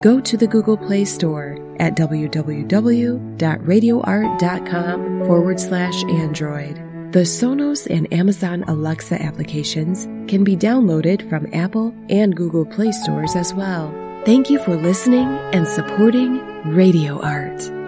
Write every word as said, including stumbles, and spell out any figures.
Go to the Google Play Store at www.radioart.com forward slash Android. The Sonos and Amazon Alexa applications can be downloaded from Apple and Google Play stores as well. Thank you for listening and supporting Radio Art.